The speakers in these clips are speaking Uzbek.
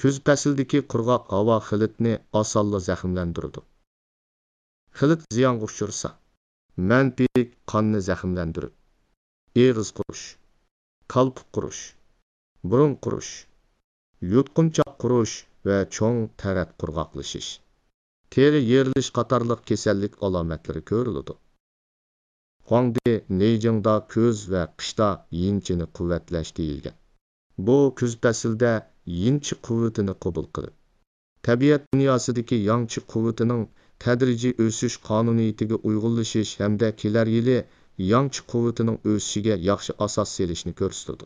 Күз пәсілдікі құрғақ havo xilitni osonla zahmlandiradi. Xilit ziyonga uchursa, manfiy qonni zahmlandirib, eg'iz qurish, qalpoq qurish, burun qurish, yutqunchoq qurish va cho'ng tarat qurg'oqlashish, teri yerilish qatorliq kasallik alomatlari ko'riladi. Huangdi Neyjingda ko'z va qishda yinchini quvvatlash deyilgan. Bu kuz paslida yinchi quvvatini qabul qilib, tabiat dunyosidagi yangchi quvvatining tadrijiy o'sish qonuniyatiga uyg'unlashish hamda kelar yili yangchi quvvatining o'sishiga yaxshi asos selishni ko'rsatadi.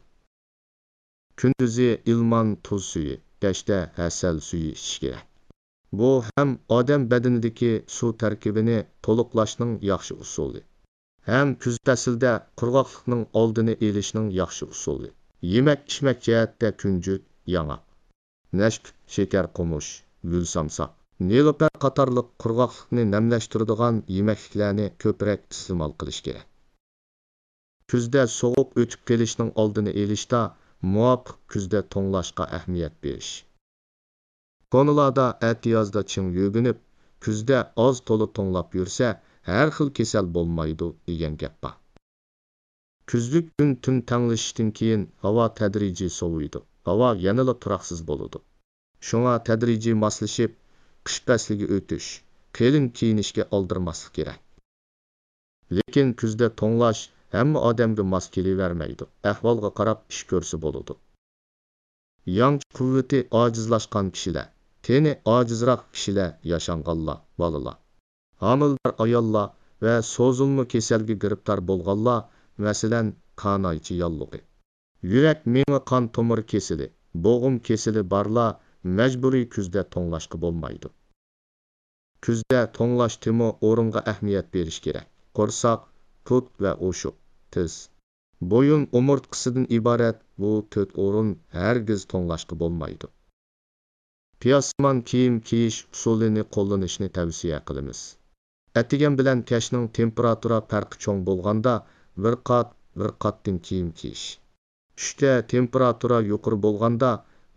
Kunduzi ilmon tuz suyi, kechda asal suyi ichish kerak. Bu ham odam badanidagi suv tarkibini to'liqlashning yaxshi usuli. Ham kuz paslida qurg'oqlikning oldini olishning yaxshi usuli. Yemek-içmek jihatda kunjut, yangaq, nashk, shekar qo'mush, gulsamsaq, nilopar qatorliq qurg'oqlikni namlashtiradigan yemekliklarni ko'proq iste'mol qilish kerak. Kuzda sovuq o'tib kelishning oldini olishda muvofiq kuzda to'nglashga ahamiyat berish. Konularda atiyozda ching yugunib, kuzda oz to'la to'nglab yursa, har xil kasal bo'lmaydi degan gap bor. Kuzlik kun tun tanglashishdan keyin havo tadrijiy soviydi. Havo yanada turaqsiz bo'ladi. Shunga tadrijiy moslashib, qish fasliga o'tish, qalin kiyinishga oldirmaslik kerak. Lekin kuzda to'nglash hamma odamga mos kelavermaydi. Ahvolga qarab ish ko'rsa bo'ladi. Yangchi quvvati ojizlashgan kishilar, teni ojizroq kishilar, yashanganlar, bolalar, homildor ayollar va so'zilma kasalga giribtor bo'lganlar, masalan, qanoychi yollig'i, yurak meni qon tomir kesili, bo'g'im kesili borlar majburiy kuzda to'nglashga bo'lmaydi. Kuzda to'nglash timo o'ringa ahamiyat berish kerak. Qo'rsoq, put va o'shuq, tiz, bo'yin umurtqisidan iborat bu 4 o'rin hargiz to'nglashga bo'lmaydi. Piyosmon kiyim kiyish usulini qo'llanishni tavsiya qilamiz. Atigan bilan kashning temperatura farqi cho'ng bo'lganda bir qatdan kiyim kiyish. Tushda temperatura yuqori bo'lganda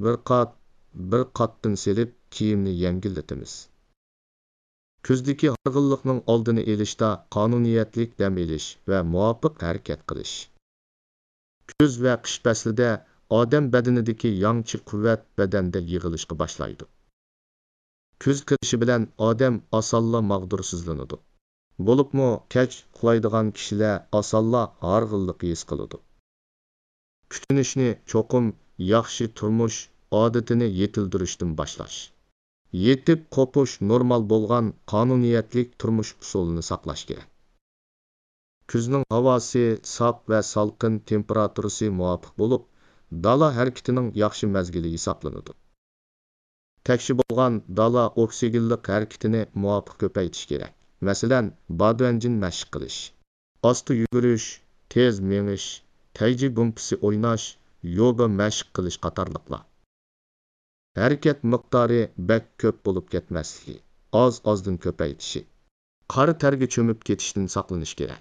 bir qatdan selib kiyimni yengillatamiz. Kuzdagi horg'inlikning oldini olishda qonuniyatlik dam olish va muvofiq harakat qilish. Kuz va qish faslida odam badanidagi yangchi quvvat badanda yig'ilishga boshlaydi. Kuz kirishi bilan odam osonla mag'dursizlanadi. Bo'libmi kech uxlaydigan kishilar osonla horg'inlik his qiladi. Kutinishni cho'qim yaxshi turmush odatini yetildirishdan boshlash. Yetib qo'pish normal bo'lgan qonuniyatlik turmush usulini saqlash kerak. Kuzning havosi sof va salqin, temperaturasi muvofiq bo'lib, dala harakatining yaxshi mazgili hisoblanadi. Tekshi bo'lgan dala oksigenlik harakatini muvofiq ko'paytirish kerak. Masalan, badvanjin mashq qilish, osti yugurish, tez menish, tayji gumpisi o'ynash, yoga mashq qilish qatorliqlar. Harakat miqdori bak ko'p bo'lib ketmasligi, oz-ozdan ko'paytishi, qora targa cho'mib ketishdan saqlanish kerak.